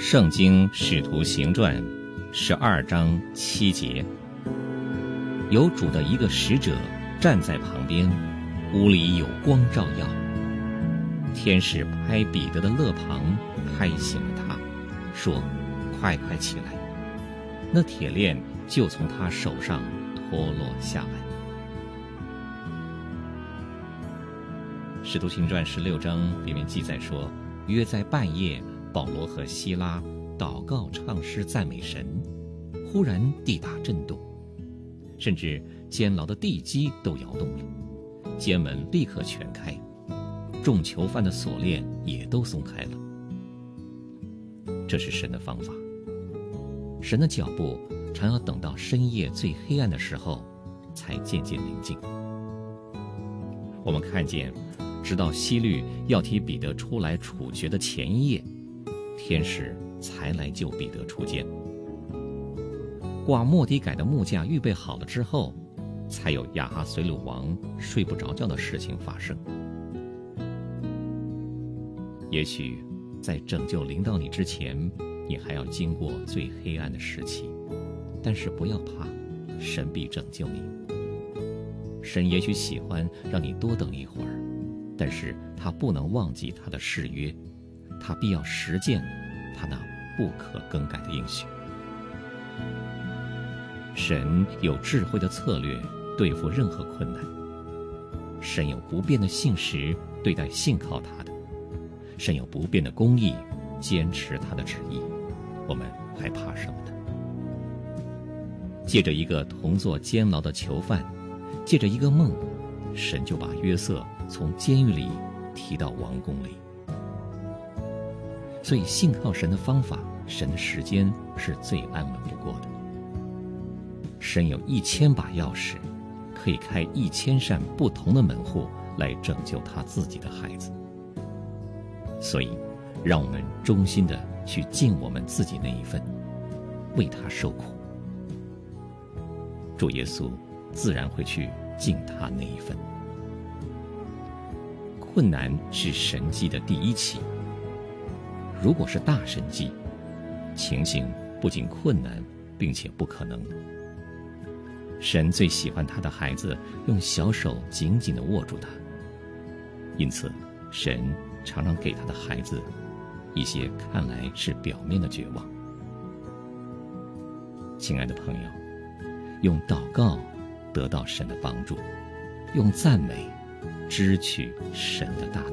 圣经使徒行传12章7节，有主的一个使者站在旁边，屋里有光照耀。天使拍彼得的肋旁，拍醒了他，说：快快起来。那铁链就从他手上脱落下来。使徒行传16章里面记载说，约在半夜，保罗和希拉祷告唱诗赞美神，忽然地大震动，甚至监牢的地基都摇动了，监门立刻全开，众囚犯的锁链也都松开了。这是神的方法。神的脚步常要等到深夜最黑暗的时候才渐渐临近。我们看见，直到希律要提彼得出来处决的前一夜，天使才来救彼得出监。挂末底改的木架预备好了之后，才有亚哈随鲁王睡不着觉的事情发生。也许在拯救临到你之前，你还要经过最黑暗的时期，但是不要怕，神必拯救你。神也许喜欢让你多等一会儿，但是他不能忘记他的誓约，他必要实践他那不可更改的应许。神有智慧的策略对付任何困难，神有不变的信实对待信靠他的，神有不变的公义坚持他的旨意，我们还怕什么呢？借着一个同坐监牢的囚犯，借着一个梦，神就把约瑟从监狱里提到王宫里。所以信靠神的方法，神的时间是最安稳不过的。神有1000把钥匙，可以开1000扇不同的门户来拯救他自己的孩子。所以让我们衷心的去尽我们自己那一份，为他受苦。主耶稣自然会去尽他那一份。困难是神迹的第一期，如果是大神迹，情形不仅困难，并且不可能。神最喜欢他的孩子用小手紧紧地握住他，因此神常常给他的孩子一些看来是表面的绝望。亲爱的朋友，用祷告得到神的帮助，用赞美支取神的大能。